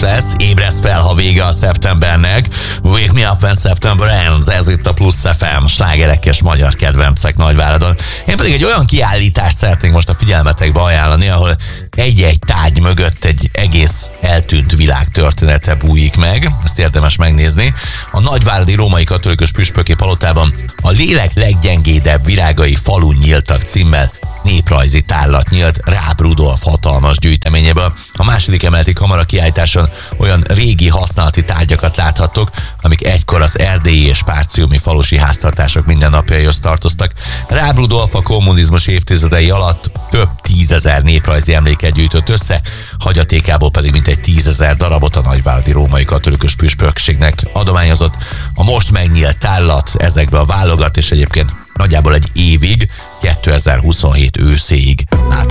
lesz. Ébresz fel, ha vége a szeptembernek. Wake me up when September ends. Ez itt a Plusz FM, slágerek és magyar kedvencek Nagyváradon. Én pedig egy olyan kiállítást szeretnék most a figyelmetekbe ajánlani, ahol egy-egy tárgy mögött egy egész eltűnt világ története bújik meg. Ezt érdemes megnézni. A nagyváradi római katolikus püspöki palotában a lélek leggyengédebb virágai falun nyíltak címmel néprajzi tárlat nyílt Ráb Rudolf hatalmas gyűjteményéből. A második emeleti kamara kiállításon olyan régi használati tárgyakat láthattok, amik egykor az erdélyi és párciumi falusi háztartások mindennapjaihoz tartoztak. Ráb Rudolf a kommunizmus évtizedei alatt több 10 000 néprajzi emléket gyűjtött össze, hagyatékából pedig mintegy 10 000 darabot a nagyváradi római katolikus püspökségnek adományozott. A most megnyílt tárlat ezekből válogat, és egyébként nagyjából egy évig, 2027 őszéig